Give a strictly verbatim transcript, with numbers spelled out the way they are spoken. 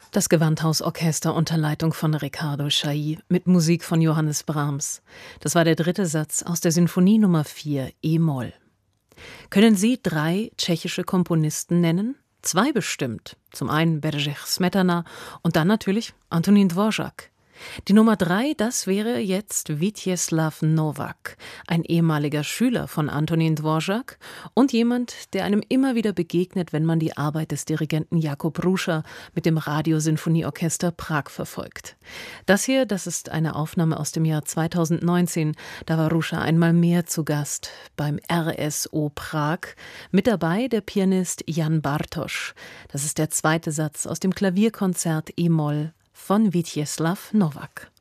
Das Gewandhausorchester unter Leitung von Riccardo Chailly mit Musik von Johannes Brahms. Das war der dritte Satz aus der Sinfonie Nummer vier e-Moll. Können Sie drei tschechische Komponisten nennen? Zwei bestimmt. Zum einen Bedřich Smetana und dann natürlich Antonín Dvořák. Die Nummer drei, das wäre jetzt Vítězslav Novák, ein ehemaliger Schüler von Antonín Dvořák und jemand, der einem immer wieder begegnet, wenn man die Arbeit des Dirigenten Jakub Ruša mit dem Radiosinfonieorchester Prag verfolgt. Das hier, das ist eine Aufnahme aus dem Jahr zweitausendneunzehn. Da war Ruša einmal mehr zu Gast beim R S O Prag. Mit dabei der Pianist Jan Bartoš. Das ist der zweite Satz aus dem Klavierkonzert e-Moll von Vítězslav Novák.